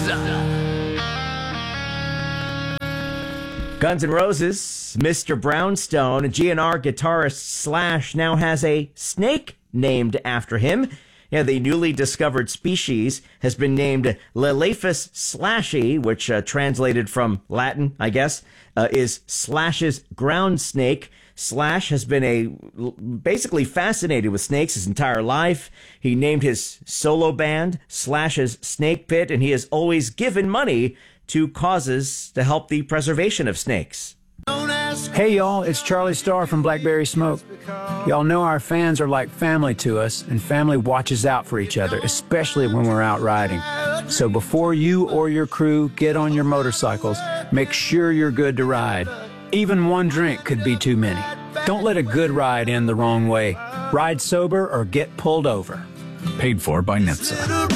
Guns N' Roses, Mr. Brownstone, GNR guitarist Slash now has a snake named after him. Yeah, the newly discovered species has been named Lelaphus slashy, which translated from Latin, I guess, is Slash's ground snake. Slash has been basically fascinated with snakes his entire life. He named his solo band Slash's Snake Pit, and he has always given money to causes to help the preservation of snakes. Hey y'all, it's Charlie Starr from Blackberry Smoke. Y'all know our fans are like family to us, and family watches out for each other, especially when we're out riding. So before you or your crew get on your motorcycles, make sure you're good to ride. Even one drink could be too many. Don't let a good ride end the wrong way. Ride sober or get pulled over. Paid for by NHTSA.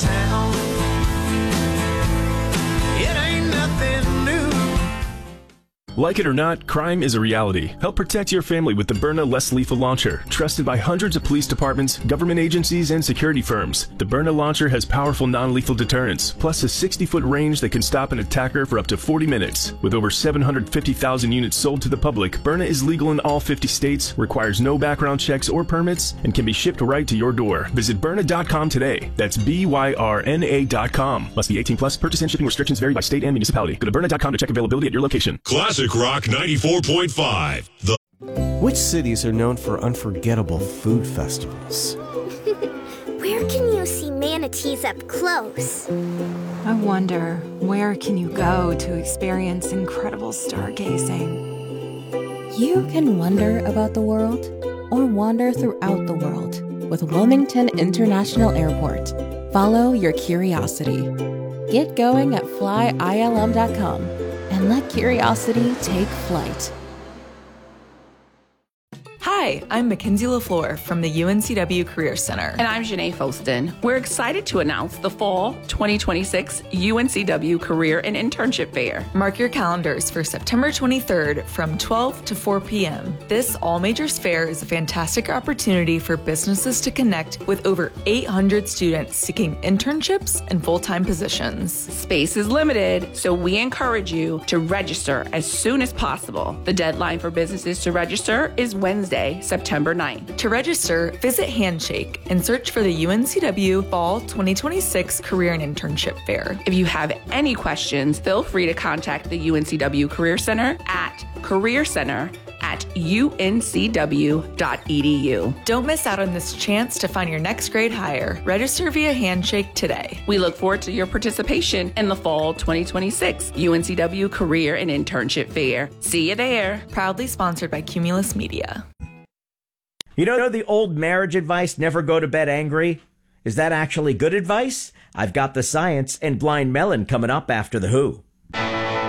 Like it or not, crime is a reality. Help protect your family with the Byrna Less Lethal Launcher. Trusted by hundreds of police departments, government agencies, and security firms. The Byrna Launcher has powerful non-lethal deterrence, plus a 60-foot range that can stop an attacker for up to 40 minutes. With over 750,000 units sold to the public, Byrna is legal in all 50 states, requires no background checks or permits, and can be shipped right to your door. Visit Byrna.com today. That's BYRNA.com. Must be 18 plus. Purchase and shipping restrictions vary by state and municipality. Go to Byrna.com to check availability at your location. Classic Rock 94.5. Which cities are known for unforgettable food festivals? Where can you see manatees up close? I wonder, where can you go to experience incredible stargazing? You can wonder about the world or wander throughout the world with Wilmington International Airport. Follow your curiosity. Get going at flyilm.com. And let curiosity take flight. Hi, I'm Mackenzie LaFleur from the UNCW Career Center. And I'm Janae Foston. We're excited to announce the Fall 2026 UNCW Career and Internship Fair. Mark your calendars for September 23rd from 12 to 4 p.m. This all-majors fair is a fantastic opportunity for businesses to connect with over 800 students seeking internships and full-time positions. Space is limited, so we encourage you to register as soon as possible. The deadline for businesses to register is Wednesday, September 9th. To register, visit Handshake and search for the UNCW Fall 2026 Career and Internship Fair. If you have any questions, feel free to contact the UNCW Career Center at careercenter@uncw.edu. Don't miss out on this chance to find your next grade hire. Register via Handshake today. We look forward to your participation in the Fall 2026 UNCW Career and Internship Fair. See you there. Proudly sponsored by Cumulus Media. You know the old marriage advice, never go to bed angry? Is that actually good advice? I've got the science and Blind Melon coming up after The Who.